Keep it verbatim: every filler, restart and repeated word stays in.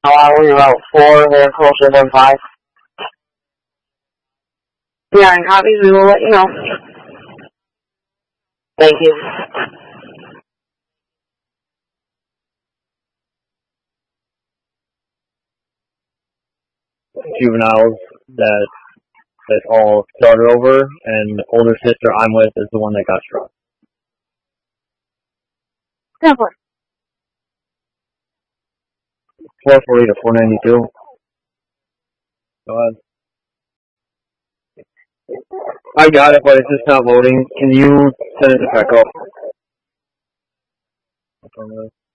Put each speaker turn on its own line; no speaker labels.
Probably about four, they're closer than five. Yeah, and copies, we will let you know. Thank you.
Juveniles that that all started over, and the older sister I'm with is the one that got struck.
Definitely.
four forty to four ninety-two. Go ahead. I got it, but it's just not loading. Can you send it to Petco?